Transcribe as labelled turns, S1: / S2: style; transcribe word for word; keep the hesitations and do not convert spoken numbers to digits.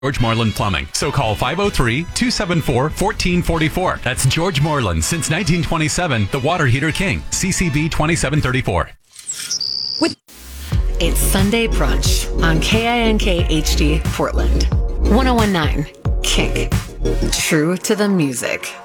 S1: George Moreland Plumbing. So call five oh three, two seven four, one four four four. That's George Moreland since nineteen twenty-seven, the water heater king. C C B twenty-seven thirty-four.
S2: With It's Sunday Brunch on K I N K H D Portland. ten nineteen Kink. True to the music.